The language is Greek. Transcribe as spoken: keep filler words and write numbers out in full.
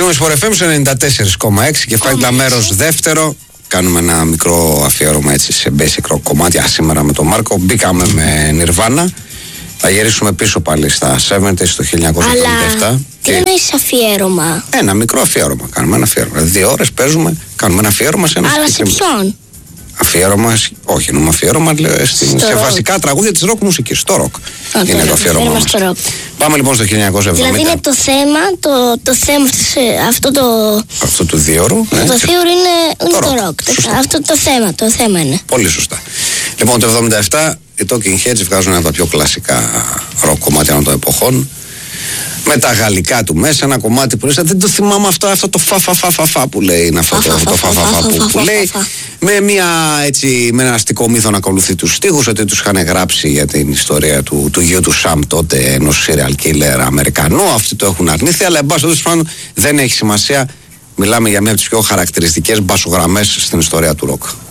Λοιπόν, Sport εφ εμ στο ενενήντα τέσσερα κόμμα έξι και Fight μέρος δεύτερο. Κάνουμε ένα μικρό αφιέρωμα έτσι σε basic rock κομμάτια σήμερα με τον Μάρκο. Μπήκαμε με Nirvana. Θα γυρίσουμε πίσω πάλι στα εβδομήντα στο χίλια εννιακόσια εβδομήντα επτά. Αλλά τι εννοείς αφιέρωμα? Ένα μικρό αφιέρωμα. Κάνουμε ένα αφιέρωμα. Δύο ώρες παίζουμε, κάνουμε ένα αφιέρωμα σε ένα. Αλλά σε ποιον? Αφιέρωμα, όχι εννοούμε αφιέρωμα, στην, σε βασικά τραγούδια της ροκ μουσικής. Στο ροκ okay, είναι το αφιέρωμα μας. Πάμε λοιπόν στο χίλια εννιακόσια εβδομήντα. Δηλαδή είναι το θέμα, το, το θέμα αυτό το. Αυτό του δύο ώρου. Το ναι, δύο ώρου είναι, είναι το ροκ. Αυτό το θέμα, το θέμα είναι. Πολύ σωστά. Λοιπόν, το εβδομήντα επτά οι Talking Heads βγάζουν ένα από τα πιο κλασικά ροκ κομμάτια των εποχών. Με τα γαλλικά του μέσα, ένα κομμάτι που λέει, δεν το θυμάμαι αυτό, αυτό το φα φα φα φα, φα που λέει, είναι αυτό το, το φα φα φα που, που λέει, με, μια, έτσι, με ένα αστικό μύθο να ακολουθεί τους στίχους, ότι τους είχαν γράψει για την ιστορία του, του γιου του Σαμ τότε, ενός serial killer Αμερικανού, αυτοί το έχουν αρνήθει, αλλά εν πάση περιπτώσει δεν έχει σημασία, μιλάμε για μια από τις πιο χαρακτηριστικές μπασογραμμές στην ιστορία του ροκ.